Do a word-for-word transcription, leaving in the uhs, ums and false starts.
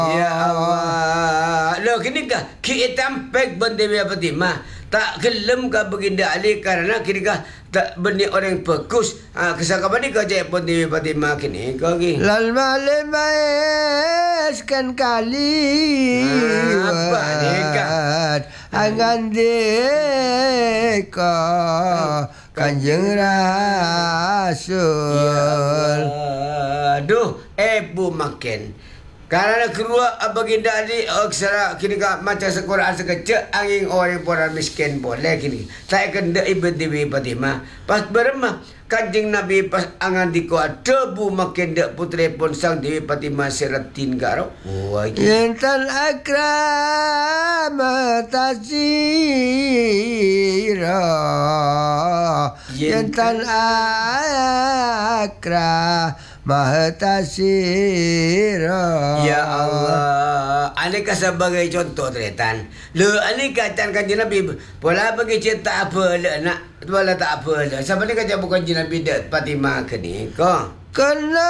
Ya Allah. Loh kini kah kita tampek Dewi Fatimah tak gelem ka Baginda Ali karena kini kah tak benih orang fokus. Ah kesakapan ni kau cek Dewi Fatimah kini kau gi. Lal malemes kan kali. Apa ni kah? Angan deka Kanjeng Rasul. Ya aduh, ibu makin. Karena keluar Baginda Ali aksara kini ka macam sekolah sekecil angin orang orang miskin boleh kini. Saya kena ibu Dewi Fatimah. Pas beremah Kanjeng Nabi pas angan diko debu makin dek putri pun sang Dewi Fatimah seratin garo. Wah iki. Yentan akram tasira. Yentan akram Mahtasira. Ya Allah. Aneka sebagai contoh tretan. Le aneka can Kanjeng Nabi. Pola bagi cerita apa le nak. Pola tak apa le. Siapa ni kata bukan Kanjeng Nabi dak Fatimah ke ni ko? Kena